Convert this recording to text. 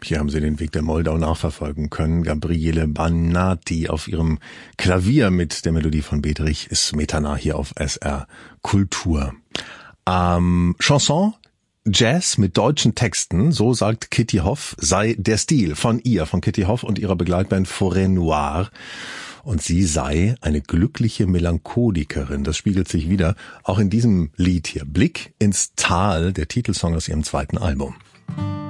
Hier haben Sie den Weg der Moldau nachverfolgen können. Gabriele Banati auf ihrem Klavier mit der Melodie von Bedřich Smetana hier auf SR Kultur. Chanson, Jazz mit deutschen Texten, so sagt Kitty Hoff, sei der Stil von Kitty Hoff und ihrer Begleitband Forêt Noire. Und sie sei eine glückliche Melancholikerin. Das spiegelt sich wieder auch in diesem Lied hier. Blick ins Tal, der Titelsong aus ihrem zweiten Album.